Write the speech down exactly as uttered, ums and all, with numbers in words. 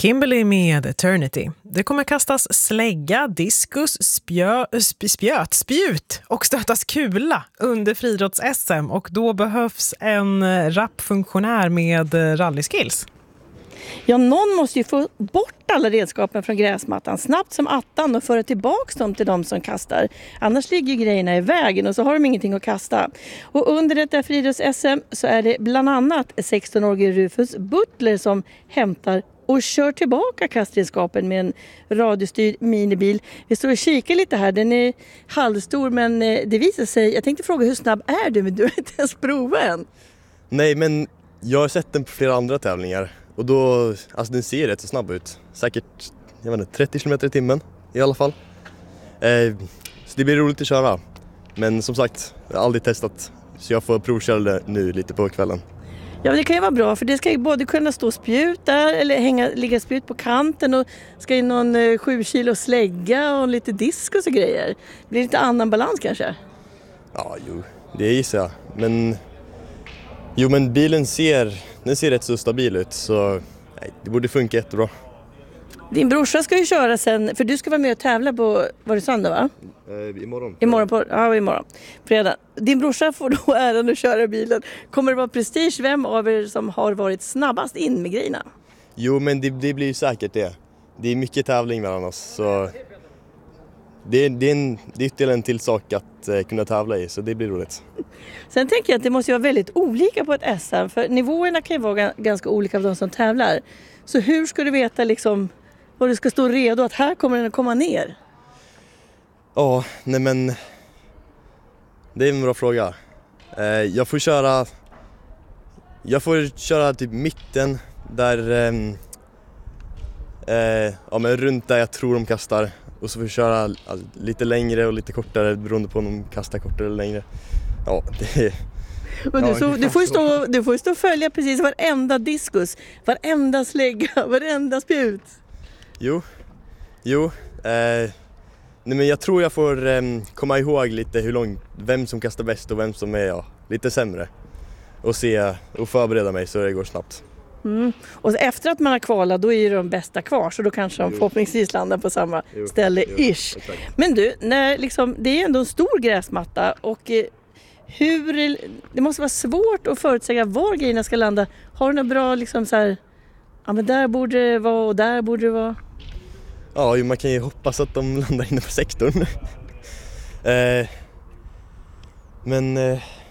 Kimberly med Eternity. Det kommer kastas slägga, diskus, spjö, sp- spjöt, spjut och stötas kula under friidrotts-S M, och då behövs en rappfunktionär med rallyskills. Ja, någon måste ju få bort alla redskapen från gräsmattan snabbt som attan och föra tillbaka dem till de som kastar. Annars ligger grejerna i vägen och så har de ingenting att kasta. Och under detta friidrotts-S M så är det bland annat sexton-årige Rufus Butler som hämtar och kör tillbaka kastredskapen med en radiostyrd minibil. Vi står och kikar lite här. Den är halvstor, men det visar sig... Jag tänkte fråga, hur snabb är du? Men du har inte ens provat än. Nej, men jag har sett den på flera andra tävlingar. Och då, alltså den ser rätt så snabb ut. Säkert, jag vet inte, trettio kilometer i timmen i alla fall. Eh, så det blir roligt att köra. Men som sagt, jag har aldrig testat. Så jag får provköra det nu lite på kvällen. Ja, det kan ju vara bra, för det ska ju både kunna stå spjut där eller hänga, ligga spjut på kanten, och ska ju någon eh, sju kilo slägga och lite disk och så grejer. Det blir lite annan balans kanske. Ja, jo, det gissar jag. Men, jo, men bilen ser, den ser rätt så stabil ut, så nej, det borde funka jättebra. Din brorsa ska ju köra sen, för du ska vara med och tävla på, var det söndag va? Eh, imorgon. Imorgon på, ja, imorgon. Fredag. Din brorsa får då äran att köra bilen. Kommer det vara prestige vem av er som har varit snabbast in med grejerna? Jo, men det, det blir ju säkert det. Det är mycket tävling mellan oss, så det, det är en, det är ytterligare en till sak att eh, kunna tävla i, så det blir roligt. Sen tänker jag att det måste vara väldigt olika på ett S M, för nivåerna kan ju vara ganska olika för de som tävlar. Så hur ska du veta liksom vad du ska stå redo att här kommer den att komma ner? Ja, nej men det är en bra fråga. Eh, jag får köra jag får köra typ mitten där eh, eh, ja, men runt där jag tror de kastar, och så får jag köra alltså, lite längre och lite kortare beroende på om de kastar kortare eller längre. Ja, det är... Men du, så, du, får ju stå, du får ju stå och följa precis varenda diskus, varenda slägga, varenda spjut. Jo, jo. Eh, nej men jag tror jag får eh, komma ihåg lite hur långt, vem som kastar bäst och vem som är ja, lite sämre. Och se och förbereda mig så det går snabbt. Mm. Och efter att man har kvalat, då är ju de bästa kvar, så då kanske de jo. förhoppningsvis landar på samma jo. ställe jo. ish. Exakt. Men du, när, liksom, det är ändå en stor gräsmatta, och eh, hur, det måste vara svårt att förutsäga var grejerna ska landa. Har du något bra liksom så här, ja men där borde det vara och där borde det vara? Ja, man kan ju hoppas att de landar inne på sektorn. eh, men... Eh,